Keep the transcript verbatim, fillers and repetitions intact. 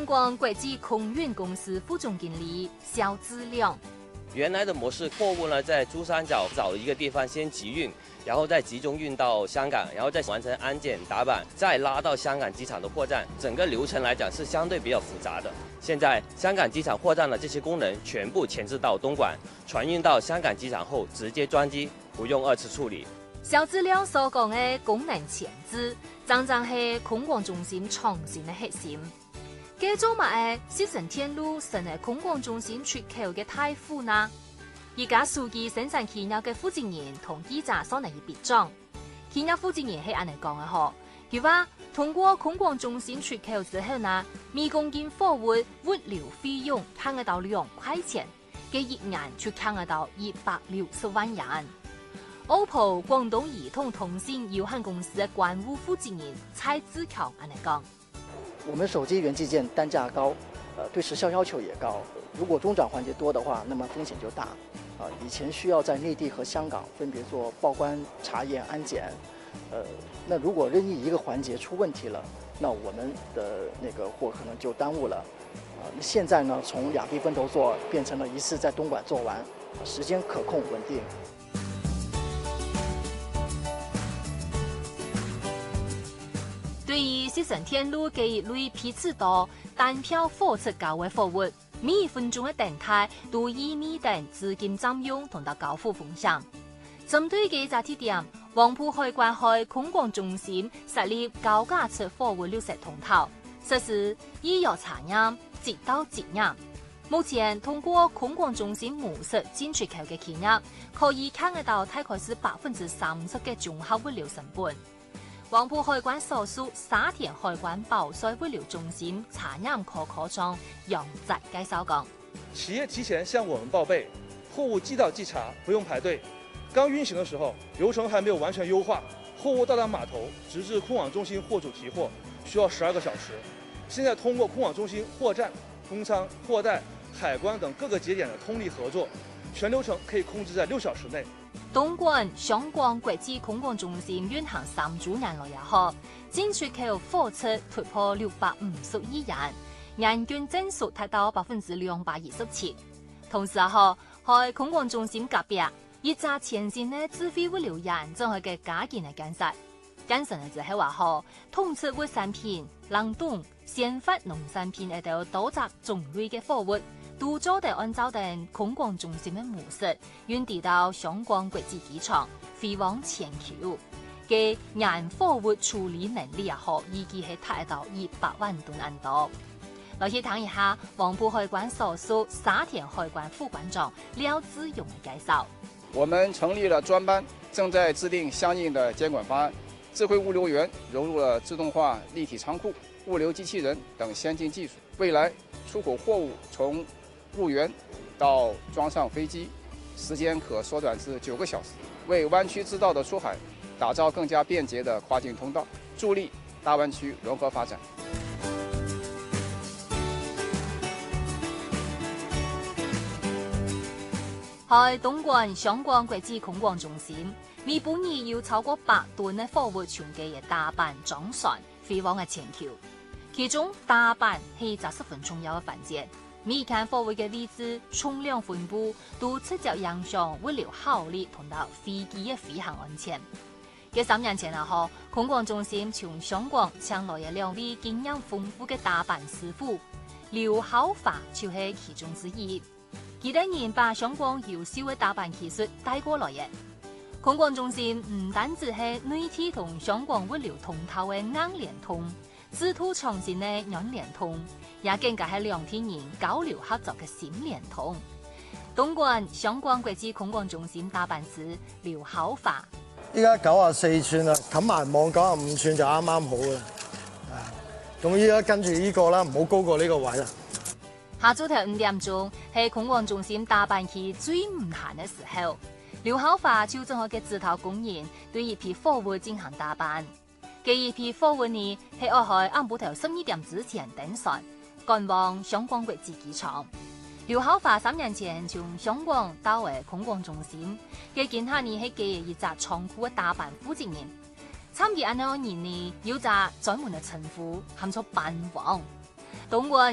香港国际空运公司副总经理肖志亮。 原来的模式，货物呢在珠三角找一个地方先集运，然后再集中运到香港，然后再完成安检打板，再拉到香港机场的货站。整个流程来讲是相对比较复杂的。现在香港机场货站的这些功能全部前置到东莞，船运到香港机场后直接装机，不用二次处理。 肖志亮所讲的功能前置，正正是空港中心创新的核心。繼做埋西成天路成為空港中心出口嘅大夫呢？而家數據生產企業嘅負責人同記者所嚟別裝，企業負責人係安尼講嘅嗬，佢話通過空港中心出口之後呢，每公斤貨物物流費用慳得到兩塊錢，嘅一年就慳得到一百六十萬元。O P O 廣東移動通信有限公司嘅關務負責人蔡志強安尼講。 我们手机元器件单价高，呃，对时效要求也高。如果中转环节多的话，那么风险就大。啊、呃，以前需要在内地和香港分别做报关、查验、安检，呃，那如果任意一个环节出问题了，那我们的那个货可能就耽误了。啊、呃，现在呢，从两地分头做变成了一次在东莞做完，时间可控稳定。 对于西成天路嘅一类批次多、单票火车高嘅貨物，每一分鐘嘅等待都意味等資金佔用同到交付風險。針對嘅這鐵點，黃埔海關喺空港中心設立高架次貨物流失通道，實施醫藥查驗、直到直驗。目前通過空港中心模式進出口嘅企業，可以看得到大概是百分之三十嘅綜合物流成本。黃埔海關所屬沙田海關保稅物流中心查驗科科長楊澤介紹講： 企業提前向我們報備，貨物寄到稽查不用排隊。剛運行的時候，流程還沒有完全優化，貨物到達碼頭，直至空港中心貨主提貨，需要十二個小時。現在通過空港中心貨站、空倉、貨代、海關等各個節點的通力合作，全流程可以控制在六小時內。 東莞香港國際空港中心運行三周年了以後，進出口貨車突破六百五十億元，人均增速達到百分之兩百二十七。同時啊，喺空港中心隔壁，一架全新的智慧物流園正喺嘅加建嘅建設。建成嘅之後話，統出物產品、冷凍、鮮發農產品嚟到多隻種類嘅貨物。都做得按照定空港中心的模式，運抵到香港國際機場，飛往全球。嘅人貨物處理能力啊，可預計係達到一百萬噸咁多。來去睇一下黃埔海關所屬沙田海關副關長廖志勇嘅介紹。 我們成立了專班，正在制定相應的監管方案。智慧物流園融入了自動化立體倉庫、物流機器人等先進技術，未來出口貨物從入園到裝上飛機，時間可縮短至九個小時，為灣區製造的出海打造更加便捷的跨境通道，助力大灣區融合發展。 喺東莞香港國際空港中心，每半年有超過百噸嘅貨物從嘅大阪裝船飛往嘅全球，其中大阪係十分重要嘅環節。每間貨物嘅位置、重量分布都直接影響物流效率同到飛機嘅飛行安全。喺三年前啊，空港中心從香港請來嘅兩位經驗豐富嘅大阪師傅，劉孝華就係其中之一。幾多人把香港優秀嘅大阪技術帶過來嘅。空港中心唔單止係內地同香港物流通道嘅硬連通，自土創新嘅軟連通，也更加係兩地人交流合作嘅新連通。東莞香港國際空港中心大阪師劉孝華： 依家九啊四寸啦，冚埋網九啊五寸就啱啱好啦。咁依家跟住呢個啦，唔好高過呢個位啦。 下晝頭五點鐘係空港中心大阪區最唔閒嘅時候，劉孝華就正好嘅指導工人對一批貨物進行打扮。嘅一批貨物呢係我喺晏午頭十二點之前登船，趕往香港國際機場。劉孝華三年前從香港到為空港中心，嘅見下呢係嘅一隻倉庫嘅大阪負責人。參與安呢年呢有隻專門嘅稱呼，喊做班王。東莞